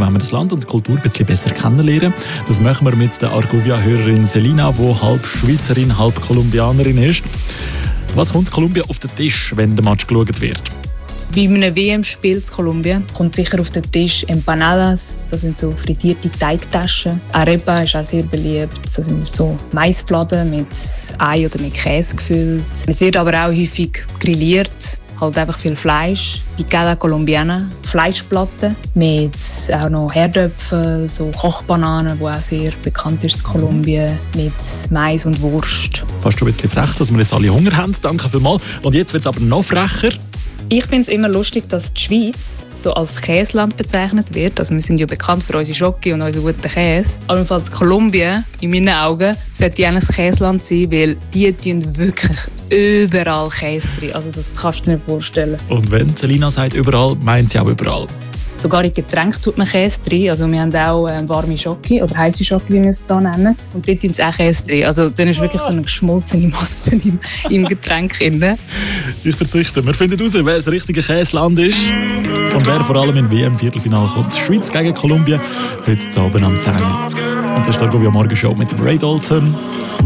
wollen wir das Land und die Kultur ein bisschen besser kennenlernen. Das machen wir mit der Argovia-Hörerin Selina, die halb Schweizerin, halb Kolumbianerin ist. Was kommt Kolumbien auf den Tisch, wenn der Match geschaut wird? Bei einem WM-Spiel in Kolumbien kommt sicher auf den Tisch Empanadas, das sind so frittierte Teigtaschen. Arepa ist auch sehr beliebt, das sind so Maisfladen mit Ei oder mit Käse gefüllt. Es wird aber auch häufig grilliert, halt einfach viel Fleisch. Picada colombiana, Fleischplatten mit auch noch Herdöpfel, so Kochbananen, die auch sehr bekannt ist in Kolumbien, mit Mais und Wurst. Fast schon ein bisschen frech, dass wir jetzt alle Hunger haben. Danke vielmals. Und jetzt wird es aber noch frecher. Ich finde es immer lustig, dass die Schweiz so als Käseland bezeichnet wird. Also wir sind ja bekannt für unsere Schoki und unseren guten Käse. Aber jedenfalls Kolumbien, in meinen Augen, sollte ja ein Käseland sein, weil die tun wirklich überall Käse drin. Also das kannst du dir nicht vorstellen. Und wenn Selina sagt überall, meint sie auch überall. Sogar in Getränken tut man Käse drin. Also wir haben auch warme Schoki oder heiße Schoki, wie wir es hier nennen. Und dort tun sie auch Käse drin. Also dann ist wirklich so eine geschmolzene Masse im Getränk drin. Ich verzichte. Wir finden heraus, wer das richtige Käseland ist und wer vor allem im WM-Viertelfinale kommt. Schweiz gegen Kolumbien, heute Abend am 10 Uhr. Und das ist die Argovia Morgenshow mit dem Ray Dalton.